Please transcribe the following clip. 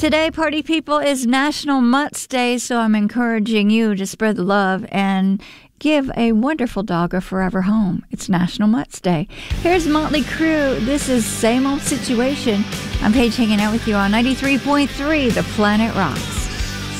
Today, party people, is National Mutts Day, so I'm encouraging you to spread the love and give a wonderful dog a forever home. It's National Mutts Day. Here's Motley Crue. This is Same Old Situation. I'm Paige hanging out with you on 93.3 The Planet Rocks.